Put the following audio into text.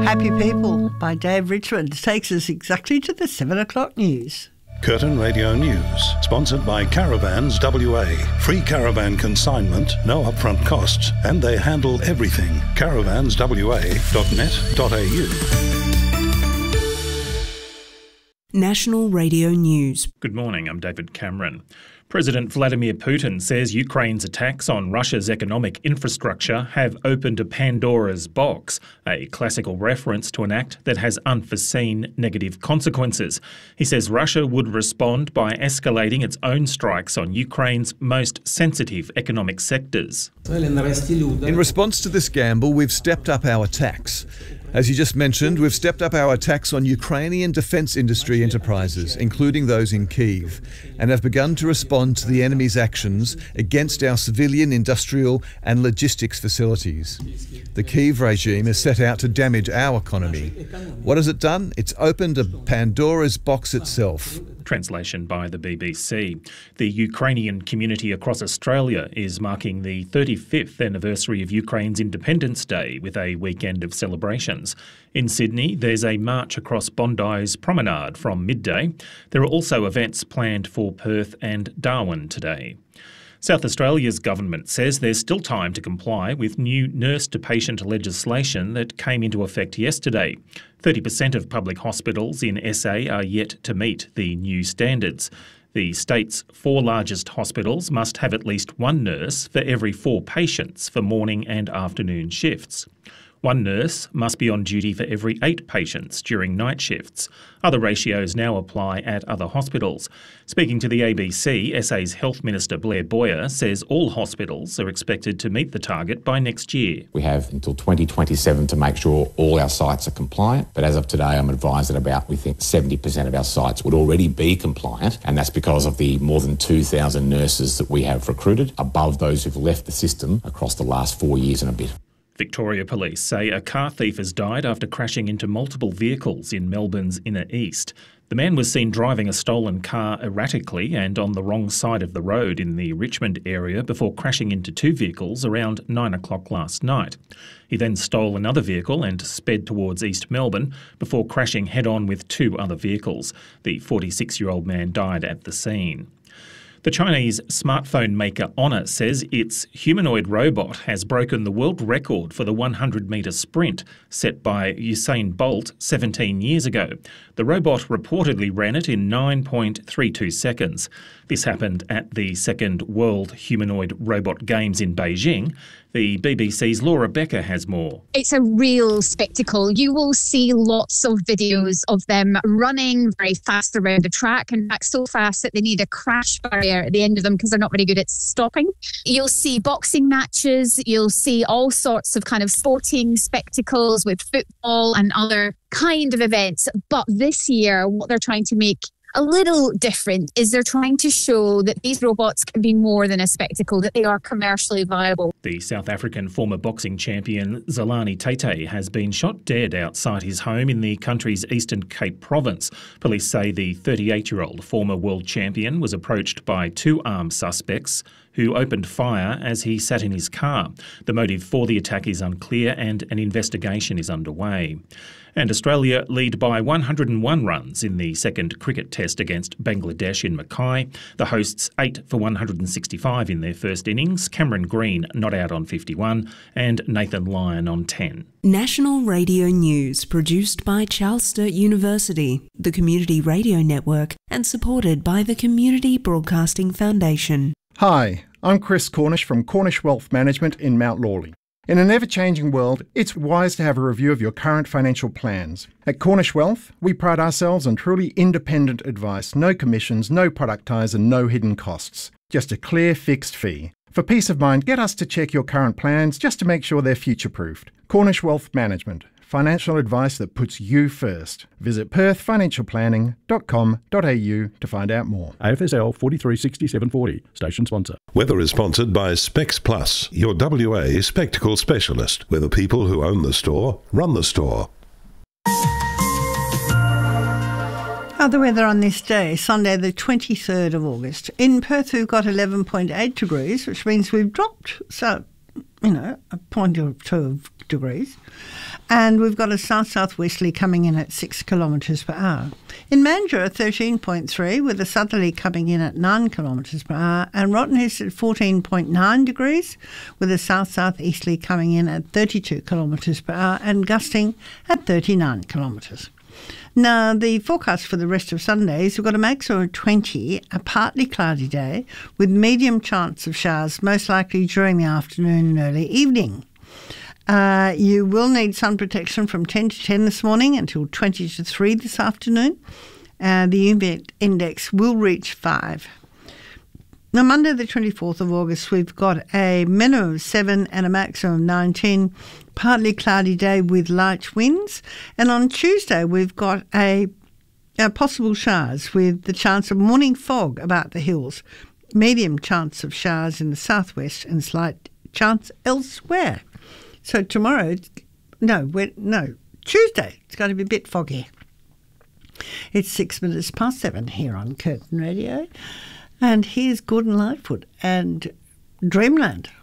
Happy People by Dave Richmond takes us exactly to the 7 o'clock news. Curtin Radio News, sponsored by Caravans WA. Free caravan consignment, no upfront costs, and they handle everything. caravanswa.net.au. National Radio News. Good morning, I'm David Cameron. President Vladimir Putin says Ukraine's attacks on Russia's economic infrastructure have opened a Pandora's box, a classical reference to an act that has unforeseen negative consequences. He says Russia would respond by escalating its own strikes on Ukraine's most sensitive economic sectors. In response to this gamble, we've stepped up our attacks. As you just mentioned, we've stepped up our attacks on Ukrainian defence industry enterprises, including those in Kyiv, and have begun to respond to the enemy's actions against our civilian, industrial and logistics facilities. The Kyiv regime has set out to damage our economy. What has it done? It's opened a Pandora's box itself. Translation by the BBC. The Ukrainian community across Australia is marking the 35th anniversary of Ukraine's Independence Day with a weekend of celebrations. In Sydney, there's a march across Bondi's Promenade from midday. There are also events planned for Perth and Darwin today. South Australia's government says there's still time to comply with new nurse-to-patient legislation that came into effect yesterday. 30% of public hospitals in SA are yet to meet the new standards. The state's 4 largest hospitals must have at least 1 nurse for every 4 patients for morning and afternoon shifts. 1 nurse must be on duty for every 8 patients during night shifts. Other ratios now apply at other hospitals. Speaking to the ABC, SA's Health Minister Blair Boyer says all hospitals are expected to meet the target by next year. We have until 2027 to make sure all our sites are compliant, but as of today I'm advised that we think 70% of our sites would already be compliant, and that's because of the more than 2,000 nurses that we have recruited, above those who've left the system across the last 4 years and a bit. Victoria Police say a car thief has died after crashing into multiple vehicles in Melbourne's inner east. The man was seen driving a stolen car erratically and on the wrong side of the road in the Richmond area before crashing into 2 vehicles around 9 o'clock last night. He then stole another vehicle and sped towards East Melbourne before crashing head-on with 2 other vehicles. The 46-year-old man died at the scene. The Chinese smartphone maker Honor says its humanoid robot has broken the world record for the 100-metre sprint set by Usain Bolt 17 years ago. The robot reportedly ran it in 9.32 seconds. This happened at the 2nd World Humanoid Robot Games in Beijing. The BBC's Laura Becker has more. It's a real spectacle. You will see lots of videos of them running very fast around the track, in fact so fast that they need a crash barrier at the end of them because they're not very good at stopping. You'll see boxing matches, you'll see all sorts of kind of sporting spectacles with football and other kind of events. But this year, what they're trying to make a little different is they're trying to show that these robots can be more than a spectacle, that they are commercially viable. The South African former boxing champion Zolani Tete has been shot dead outside his home in the country's Eastern Cape province. Police say the 38-year-old former world champion was approached by 2 armed suspects who opened fire as he sat in his car. The motive for the attack is unclear and an investigation is underway. And Australia lead by 101 runs in the second cricket test against Bangladesh in Mackay. The hosts 8 for 165 in their first innings, Cameron Green not out on 51 and Nathan Lyon on 10. National Radio News, produced by Charles Sturt University, the Community Radio Network, and supported by the Community Broadcasting Foundation. Hi, I'm Chris Cornish from Cornish Wealth Management in Mount Lawley. In an ever-changing world, it's wise to have a review of your current financial plans. At Cornish Wealth, we pride ourselves on truly independent advice, no commissions, no product ties and no hidden costs. Just a clear fixed fee. For peace of mind, get us to check your current plans just to make sure they're future-proofed. Cornish Wealth Management. Financial advice that puts you first. Visit perthfinancialplanning.com.au to find out more. AFSL 436740, station sponsor. Weather is sponsored by Specs Plus, your WA spectacle specialist. We're the people who own the store, run the store. Other weather on this day, Sunday the 23rd of August. In Perth we've got 11.8 degrees, which means we've dropped, a point or 2 degrees. And we've got a south-southwesterly coming in at 6 kilometres per hour. In Mandurah, 13.3, with a southerly coming in at 9 kilometres per hour. And Rottenhurst at 14.9 degrees, with a south-southeasterly coming in at 32 kilometres per hour and gusting at 39 kilometres. Now, the forecast for the rest of Sunday is we've got a maximum of 20, a partly cloudy day with medium chance of showers, most likely during the afternoon and early evening. You will need sun protection from 10 to 10 this morning until 20 to 3 this afternoon. The UV index will reach 5. Now, Monday the 24th of August, we've got a minimum of 7 and a maximum of 19, partly cloudy day with light winds. And on Tuesday, we've got a possible showers with the chance of morning fog about the hills, medium chance of showers in the southwest and slight chance elsewhere. So tomorrow, Tuesday, it's going to be a bit foggy. It's 6 minutes past 7 here on Curtin Radio. And here's Gordon Lightfoot and Dreamland.